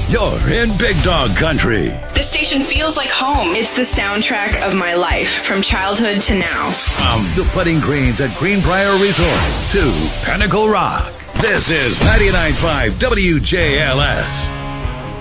You're in Big Dog Country. This station feels like home. It's the soundtrack of my life, from childhood to now. From the Putting Greens at Greenbrier Resort to Pinnacle Rock. This is 99.5 WJLS.